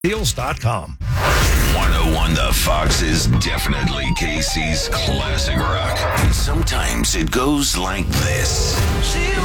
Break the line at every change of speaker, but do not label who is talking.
Deals.com.
101 The Fox is definitely KC's classic rock. And sometimes it goes like this.
She